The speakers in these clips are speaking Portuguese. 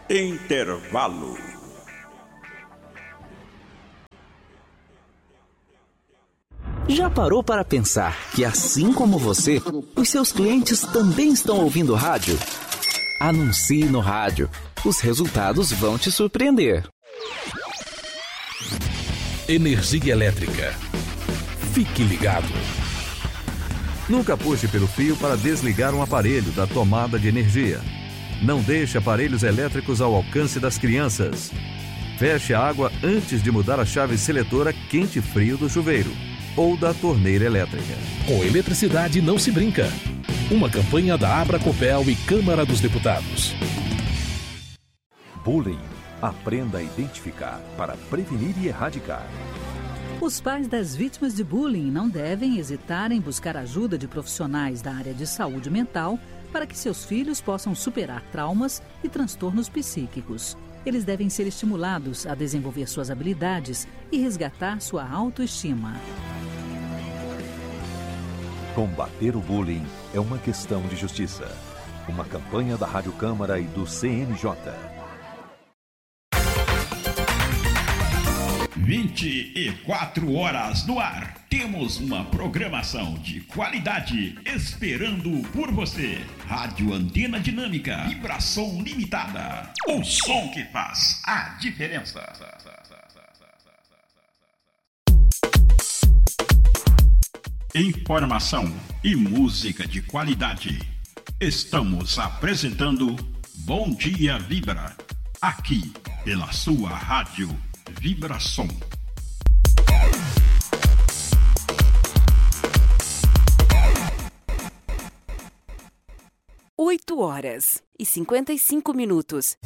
Intervalo. Já parou para pensar que, assim como você, os seus clientes também estão ouvindo rádio? Anuncie no rádio. Os resultados vão te surpreender. Energia elétrica. Fique ligado. Nunca puxe pelo fio para desligar um aparelho da tomada de energia. Não deixe aparelhos elétricos ao alcance das crianças. Feche a água antes de mudar a chave seletora quente e frio do chuveiro ou da torneira elétrica. Com eletricidade não se brinca. Uma campanha da Abracopel e Câmara dos Deputados. Bullying. Aprenda a identificar para prevenir e erradicar. Os pais das vítimas de bullying não devem hesitar em buscar ajuda de profissionais da área de saúde mental para que seus filhos possam superar traumas e transtornos psíquicos. Eles devem ser estimulados a desenvolver suas habilidades e resgatar sua autoestima. Combater o bullying é uma questão de justiça. Uma campanha da Rádio Câmara e do CNJ. 24 horas no ar. Temos uma programação de qualidade esperando por você. Rádio Antena Dinâmica, vibração limitada. O som que faz a diferença. Informação e música de qualidade. Estamos apresentando Bom Dia Vibra, aqui pela sua rádio Vibração. Oito horas e 55 minutos.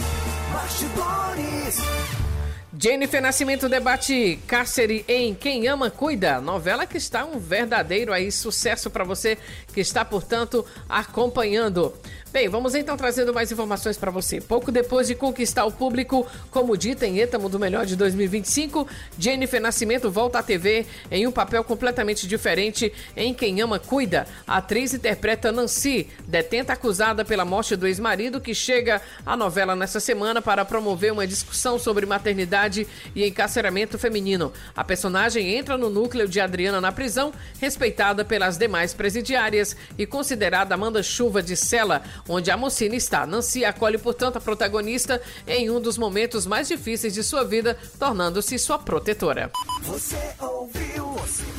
Jennifer Nascimento debate cárcere em Quem Ama Cuida, novela que está um verdadeiro aí sucesso para você que está, portanto, acompanhando. Bem, vamos então trazendo mais informações para você. Pouco depois de conquistar o público, como dito em Etamo do Melhor de 2025, Jennifer Nascimento volta à TV em um papel completamente diferente em Quem Ama Cuida. A atriz interpreta Nancy, detenta acusada pela morte do ex-marido, que chega à novela nessa semana para promover uma discussão sobre maternidade e encarceramento feminino. A personagem entra no núcleo de Adriana na prisão, respeitada pelas demais presidiárias e considerada a manda-chuva de cela, onde a Mocina está. Nancy acolhe, portanto, a protagonista em um dos momentos mais difíceis de sua vida, tornando-se sua protetora. Você ouviu?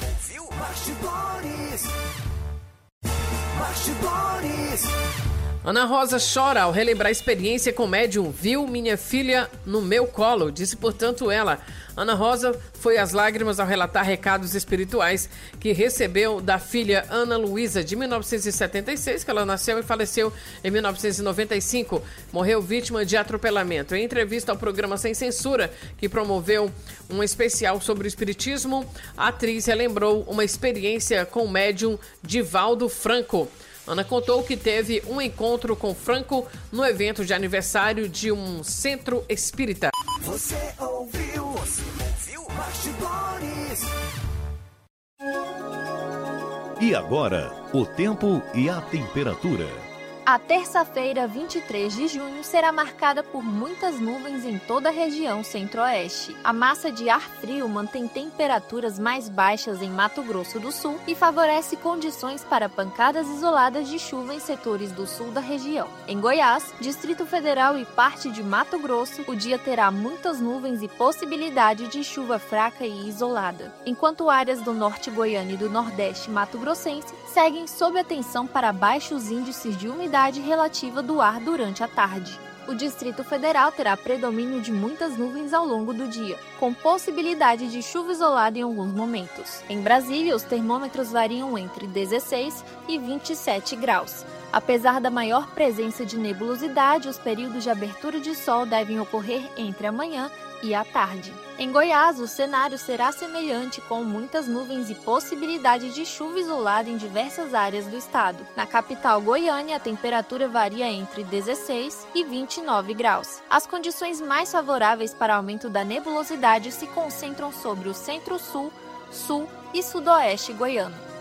Bastidores. Ana Rosa chora ao relembrar a experiência com médium. Viu minha filha no meu colo, disse, portanto, ela. Ana Rosa foi às lágrimas ao relatar recados espirituais que recebeu da filha Ana Luísa, de 1976, que ela nasceu e faleceu em 1995. Morreu vítima de atropelamento. Em entrevista ao programa Sem Censura, que promoveu um especial sobre o espiritismo, a atriz relembrou uma experiência com o médium Divaldo Franco. Ana contou que teve um encontro com Franco no evento de aniversário de um centro espírita. Você ouviu? Bastidores. E agora, o tempo e a temperatura. A terça-feira, 23 de junho, será marcada por muitas nuvens em toda a região centro-oeste. A massa de ar frio mantém temperaturas mais baixas em Mato Grosso do Sul e favorece condições para pancadas isoladas de chuva em setores do sul da região. Em Goiás, Distrito Federal e parte de Mato Grosso, o dia terá muitas nuvens e possibilidade de chuva fraca e isolada, enquanto áreas do norte goiano e do nordeste mato-grossense seguem sob atenção para baixos índices de umidade relativa do ar durante a tarde. O Distrito Federal terá predomínio de muitas nuvens ao longo do dia, com possibilidade de chuva isolada em alguns momentos. Em Brasília, os termômetros variam entre 16 e 27 graus. Apesar da maior presença de nebulosidade, os períodos de abertura de sol devem ocorrer entre a manhã e a tarde. Em Goiás, o cenário será semelhante, com muitas nuvens e possibilidade de chuva isolada em diversas áreas do estado. Na capital Goiânia, a temperatura varia entre 16 e 29 graus. As condições mais favoráveis para aumento da nebulosidade se concentram sobre o centro-sul, sul e sudoeste goiano.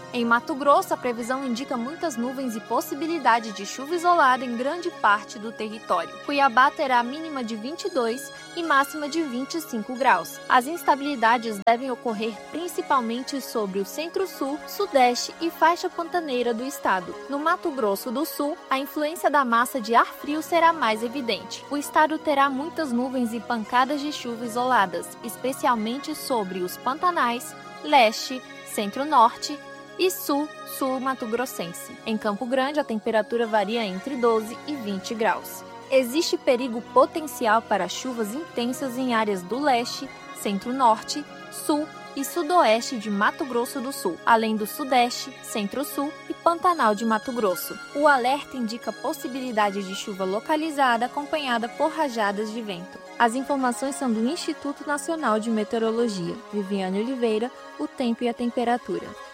Em Mato Grosso, a previsão indica muitas nuvens e possibilidade de chuva isolada em grande parte do território. Cuiabá terá mínima de 22 e máxima de 25 graus. As instabilidades devem ocorrer principalmente sobre o centro-sul, sudeste e faixa pantaneira do estado. No Mato Grosso do Sul, a influência da massa de ar frio será mais evidente. O estado terá muitas nuvens e pancadas de chuva isoladas, especialmente sobre os Pantanais, leste, centro-norte e sul mato-grossense. Em Campo Grande, a temperatura varia entre 12 e 20 graus. Existe perigo potencial para chuvas intensas em áreas do leste, centro-norte, sul e sudoeste de Mato Grosso do Sul, além do sudeste, centro-sul e Pantanal de Mato Grosso. O alerta indica possibilidade de chuva localizada acompanhada por rajadas de vento. As informações são do Instituto Nacional de Meteorologia. Viviane Oliveira, o tempo e a temperatura.